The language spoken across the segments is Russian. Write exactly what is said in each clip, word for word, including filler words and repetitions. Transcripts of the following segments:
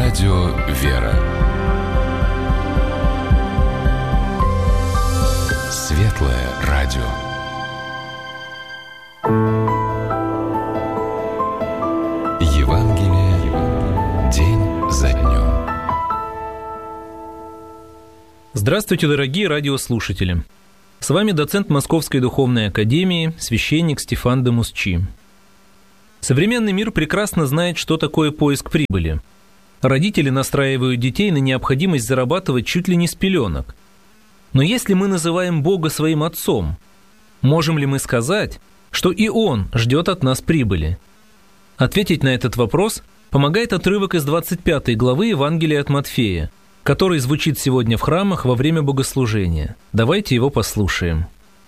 Радио «Вера». Светлое радио. Евангелие день за днем. Здравствуйте, дорогие радиослушатели! С вами доцент Московской духовной академии, священник Стефан де Мусчи. Современный мир прекрасно знает, что такое поиск прибыли. Родители настраивают детей на необходимость зарабатывать чуть ли не с пеленок. Но если мы называем Бога своим Отцом, можем ли мы сказать, что и Он ждет от нас прибыли? Ответить на этот вопрос помогает отрывок из двадцать пятой главы Евангелия от Матфея, который звучит сегодня в храмах во время богослужения. Давайте его послушаем.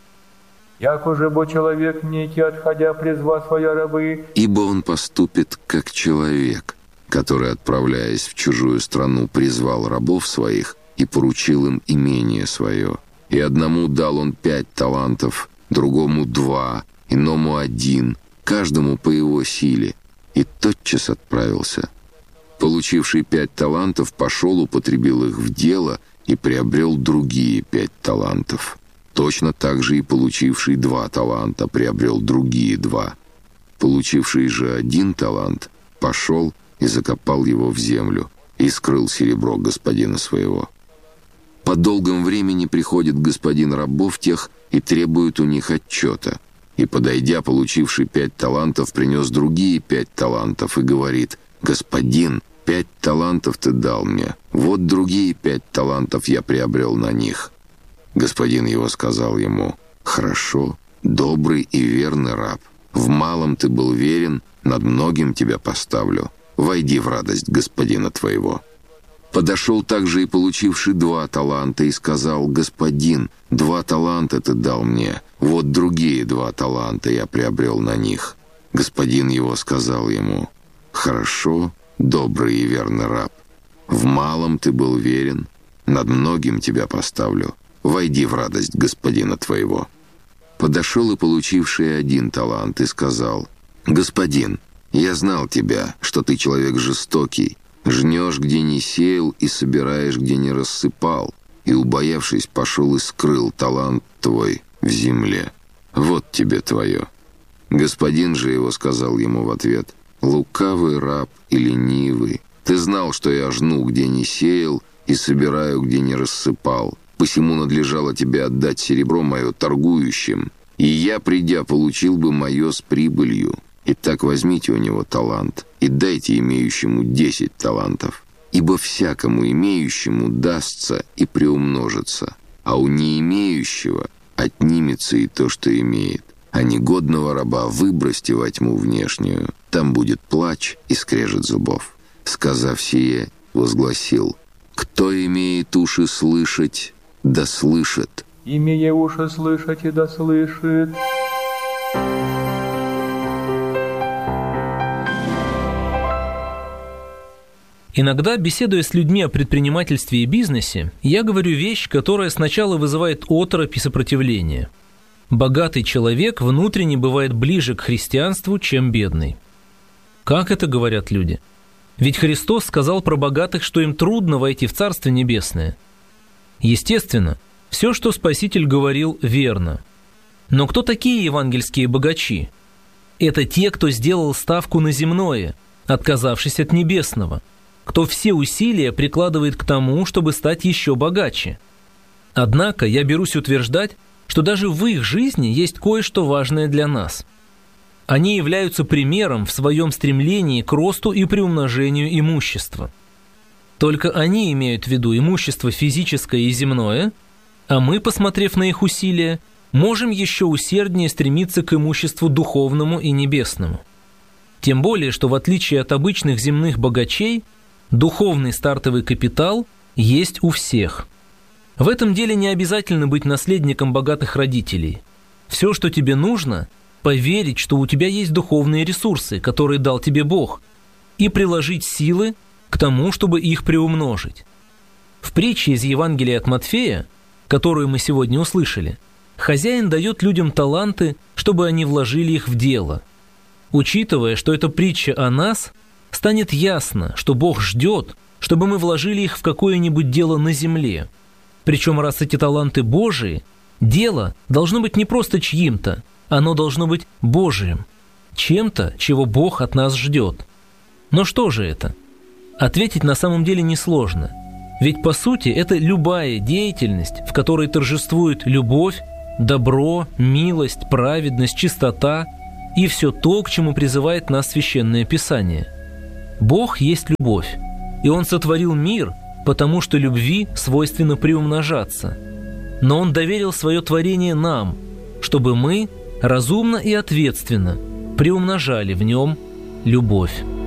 «Яко же бо человек некий, отходя, призва своя рабы». «Ибо он поступит, как человек, который, отправляясь в чужую страну, призвал рабов своих и поручил им имение свое. И одному дал он пять талантов, другому два, иному один, каждому по его силе, и тотчас отправился. Получивший пять талантов пошел, употребил их в дело и приобрел другие пять талантов. Точно так же и получивший два таланта приобрел другие два. Получивший же один талант пошел и закопал его в землю и скрыл серебро господина своего. По долгом времени приходит господин рабов тех и требует у них отчета. И, подойдя, получивший пять талантов, принес другие пять талантов и говорит: «Господин, пять талантов ты дал мне, вот другие пять талантов я приобрел на них». Господин его сказал ему: «Хорошо, добрый и верный раб, в малом ты был верен, над многим тебя поставлю. Войди в радость господина твоего». Подошел также и получивший два таланта и сказал: «Господин, два таланта ты дал мне, вот другие два таланта я приобрел на них». Господин его сказал ему: «Хорошо, добрый и верный раб, в малом ты был верен, над многим тебя поставлю. Войди в радость господина твоего». Подошел и получивший один талант и сказал: «Господин, я знал тебя, что ты человек жестокий, жнешь, где не сеял, и собираешь, где не рассыпал, и, убоявшись, пошел и скрыл талант твой в земле. Вот тебе твое». Господин же его сказал ему в ответ: «Лукавый раб и ленивый, ты знал, что я жну, где не сеял, и собираю, где не рассыпал. Посему надлежало тебе отдать серебро мое торгующим, и я, придя, получил бы мое с прибылью. Итак, возьмите у него талант и дайте имеющему десять талантов. Ибо всякому имеющему дастся и приумножится, а у не имеющего отнимется и то, что имеет. А негодного раба выбросьте во тьму внешнюю, там будет плач и скрежет зубов». Сказав сие, возгласил: «Кто имеет уши слышать, да слышит». «Имея уши слышать, и да слышит». Иногда, беседуя с людьми о предпринимательстве и бизнесе, я говорю вещь, которая сначала вызывает оторопь и сопротивление. Богатый человек внутренне бывает ближе к христианству, чем бедный. Как это говорят люди? Ведь Христос сказал про богатых, что им трудно войти в Царство Небесное. Естественно, все, что Спаситель говорил, верно. Но кто такие евангельские богачи? Это те, кто сделал ставку на земное, отказавшись от небесного, кто все усилия прикладывает к тому, чтобы стать еще богаче. Однако я берусь утверждать, что даже в их жизни есть кое-что важное для нас. Они являются примером в своем стремлении к росту и приумножению имущества. Только они имеют в виду имущество физическое и земное, а мы, посмотрев на их усилия, можем еще усерднее стремиться к имуществу духовному и небесному. Тем более, что в отличие от обычных земных богачей, духовный стартовый капитал есть у всех. В этом деле не обязательно быть наследником богатых родителей. Все, что тебе нужно – поверить, что у тебя есть духовные ресурсы, которые дал тебе Бог, и приложить силы к тому, чтобы их приумножить. В притче из Евангелия от Матфея, которую мы сегодня услышали, хозяин дает людям таланты, чтобы они вложили их в дело. Учитывая, что это притча о нас, станет ясно, что Бог ждет, чтобы мы вложили их в какое-нибудь дело на земле. Причем, раз эти таланты Божии, дело должно быть не просто чьим-то, оно должно быть Божиим, чем-то, чего Бог от нас ждет. Но что же это? Ответить на самом деле несложно. Ведь по сути это любая деятельность, в которой торжествует любовь, добро, милость, праведность, чистота и все то, к чему призывает нас Священное Писание. Бог есть любовь, и Он сотворил мир, потому что любви свойственно приумножаться. Но Он доверил свое творение нам, чтобы мы разумно и ответственно приумножали в нем любовь.